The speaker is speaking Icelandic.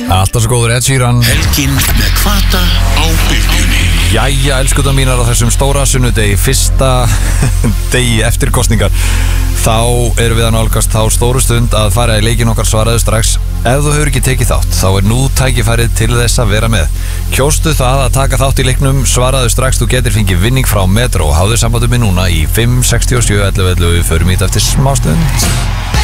Alltaf svo góður Ed Sheeran. Helgin með Kvata á Bylgjunni. Jæja, elskuðar mínar, á þessum stóra sunnudegi, fyrsta degi eftir kosningar, þá erum við að nálgast þá stóru stund að fara í leikinn okkar Svaraðu strax. Ef þú hefur ekki tekið þátt, þá nú tækifærið til þess að vera með. Kjóstu það að taka þátt í leiknum Svaraðu strax, þú getur fengið vinning frá Metro. Háðu sambandum við núna í 567 11 11, við förum í þetta eftir smástund.